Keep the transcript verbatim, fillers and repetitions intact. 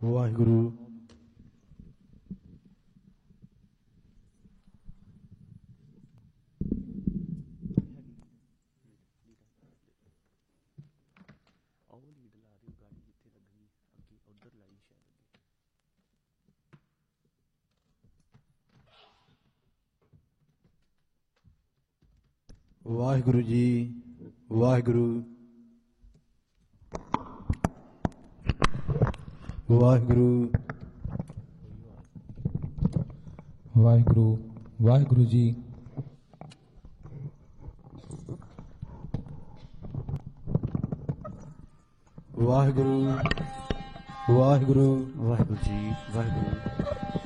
Waheguru. Waheguru ji Waheguru. Waheguru Waheguru Waheguru ji. Waheguru Waheguru Waheguru ji Waheguru.